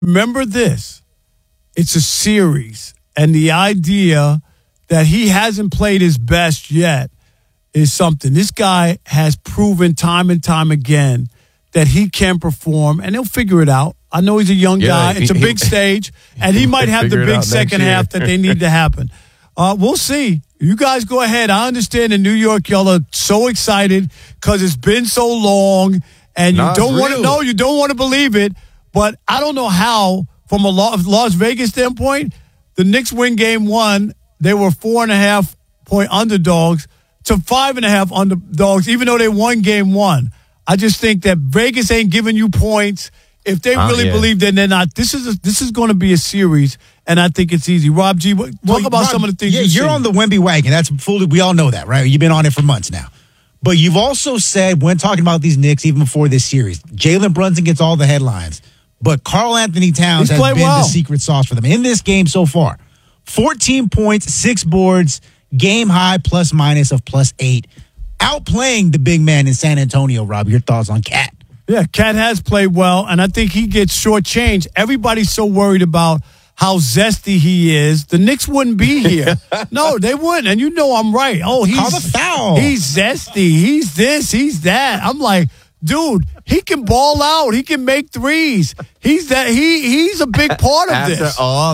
remember this. It's a series. And the idea that he hasn't played his best yet is something. This guy has proven time and time again that he can perform, and he'll figure it out. I know he's a young guy. It's a big stage, and he might have the big second half that they need to happen. We'll see. You guys go ahead. I understand in New York, y'all are so excited because it's been so long, and you don't want to know. You don't want to believe it, but I don't know how, from a Las Vegas standpoint, the Knicks win game one. They were 4.5-point underdogs to 5.5 underdogs, even though they won game one. I just think that Vegas ain't giving you points. If they really believe that they're not, this is going to be a series, and I think it's easy. Rob G, talk about some of the things you're on the Wemby wagon. That's fully, we all know that, right? You've been on it for months now. But you've also said, when talking about these Knicks, even before this series, Jalen Brunson gets all the headlines, but Karl Anthony Towns has been the secret sauce for them in this game so far. 14 points, 6 boards, game high plus minus of +8. Outplaying the big man in San Antonio, Rob. Your thoughts on Cat? Yeah, Cat has played well, and I think he gets shortchanged. Everybody's so worried about how zesty he is. The Knicks wouldn't be here. No, they wouldn't. And you know I'm right. Oh, call the foul. He's zesty. He's this. He's that. I'm like, dude, he can ball out. He can make threes. He's that. He's a big part of this. After all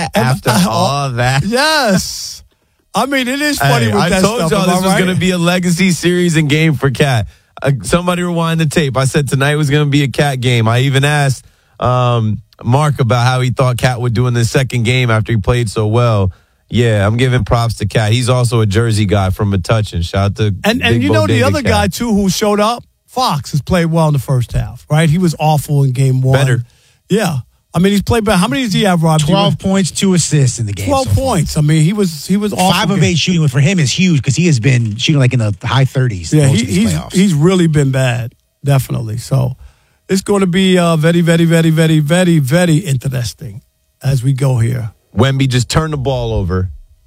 that. Yes. I mean, it is funny with that stuff. I told y'all this was going to be a legacy series and game for Cat. Somebody rewind the tape. I said tonight was going to be a Cat game. I even asked Mark about how he thought Cat would do in the second game after he played so well. Yeah, I'm giving props to Cat. He's also a Jersey guy from Metuchen. Shout out to and you know the other guy too who showed up. Fox has played well in the first half. Right, he was awful in game one. Better, yeah. I mean, he's played better. How many does he have, Rob? 12 points, 2 assists in the game. 12 points. I mean, he was awful. 5 of 8 shooting for him is huge because he has been shooting like in the high 30s. Yeah, he's really been bad, definitely. So it's going to be very, very, very, very, very, very interesting as we go here. Wemby just turned the ball over.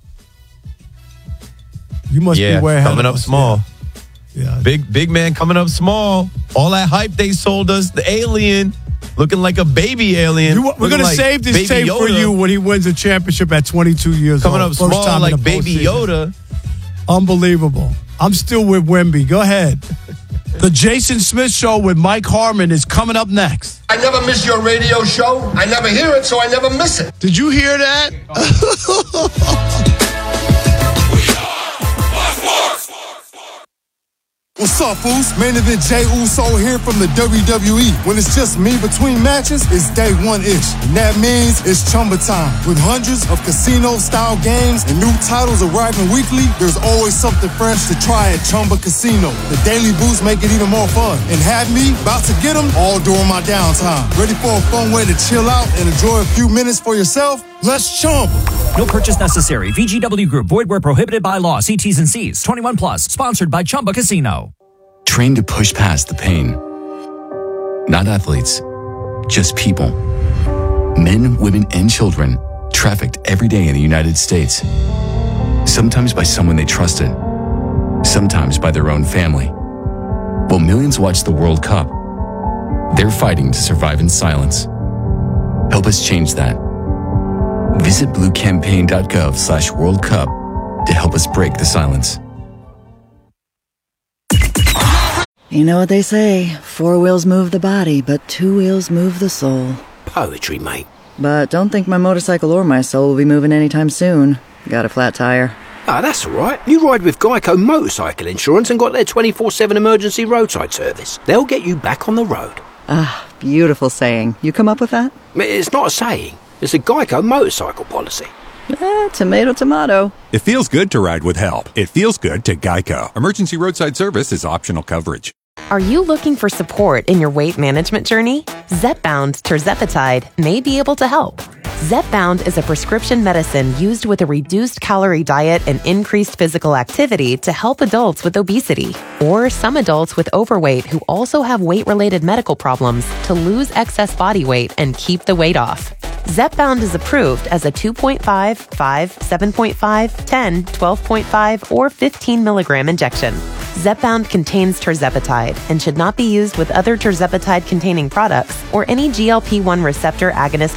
You must be way ahead coming up small. Yeah. Big man coming up small. All that hype they sold us, the alien. Looking like a baby alien. We're going to save this tape for you when he wins a championship at 22 years old. Coming up First small time like Baby Yoda. Unbelievable. I'm still with Wemby. Go ahead. The Jason Smith Show with Mike Harmon is coming up next. I never miss your radio show. I never hear it, so I never miss it. Did you hear that? What's up, fools? Main event Jey Uso here from the WWE. When it's just me between matches, it's day one-ish. And that means it's Chumba time. With hundreds of casino-style games and new titles arriving weekly, there's always something fresh to try at Chumba Casino. The daily boosts make it even more fun. And have me about to get them all during my downtime. Ready for a fun way to chill out and enjoy a few minutes for yourself? Let's Chumba. No purchase necessary. VGW Group. Void where prohibited by law. See T's and C's. 21 plus. Sponsored by Chumba Casino. Trained to push past the pain. Not athletes, just people. Men, women, and children trafficked every day in the United States. Sometimes by someone they trusted. Sometimes by their own family. While millions watch the World Cup, they're fighting to survive in silence. Help us change that. Visit bluecampaign.gov/World Cup to help us break the silence. You know what they say, 4 wheels move the body, but 2 wheels move the soul. Poetry, mate. But don't think my motorcycle or my soul will be moving anytime soon. Got a flat tire. Ah, that's all right. You ride with Geico Motorcycle Insurance and got their 24/7 emergency roadside service. They'll get you back on the road. Ah, beautiful saying. You come up with that? It's not a saying. It's a Geico motorcycle policy. Tomato, tomato. It feels good to ride with help. It feels good to Geico. Emergency roadside service is optional coverage. Are you looking for support in your weight management journey? Zepbound tirzepatide may be able to help. Zepbound is a prescription medicine used with a reduced calorie diet and increased physical activity to help adults with obesity or some adults with overweight who also have weight-related medical problems to lose excess body weight and keep the weight off. Zepbound is approved as a 2.5, 5, 7.5, 10, 12.5, or 15 milligram injection. Zepbound contains tirzepatide and should not be used with other tirzepatide-containing products or any GLP-1 receptor agonist